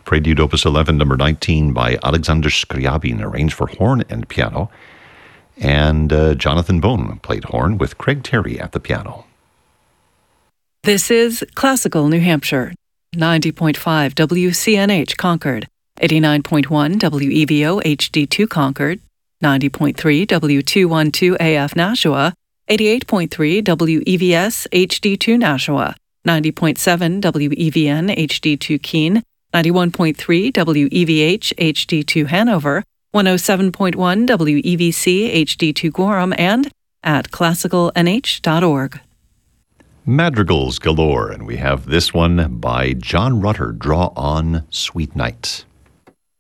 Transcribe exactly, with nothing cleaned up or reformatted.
Prelude Opus eleven, number nineteen, by Alexander Scriabin, arranged for horn and piano. And uh, Jonathan Bone played horn with Craig Terry at the piano. This is Classical New Hampshire, ninety point five W C N H Concord, eighty-nine point one W E V O H D two Concord, ninety point three W two twelve A F Nashua, eighty-eight point three W E V S H D two Nashua, ninety point seven W E V N H D two Keene, ninety-one point three W E V H H D two Hanover, one oh seven point one W E V C H D two Gorham, and at classical n h dot org. Madrigals galore, and we have this one by John Rutter, Draw On, Sweet Night.